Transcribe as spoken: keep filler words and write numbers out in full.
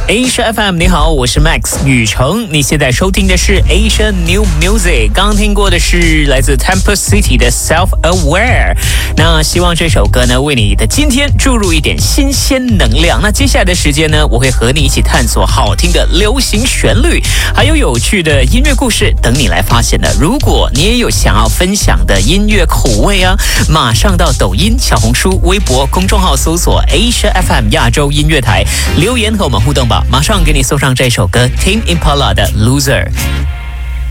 Asia F M， 你好，我是 Max 宇成。你现在收听的是 Asia New Music， 刚听过的是来自 Temple City 的 Self Aware。那希望这首歌呢，为你的今天注入一点新鲜能量。那接下来的时间呢，我会和你一起探索好听的流行旋律，还有有趣的音乐故事等你来发现的。如果你也有想要分享的音乐口味啊，马上到抖音、小红书、微博公众号搜索 Asia F M 亚洲音乐台，留言和我们互动吧。马上给你送上这首歌 Tame Impala 的 Loser。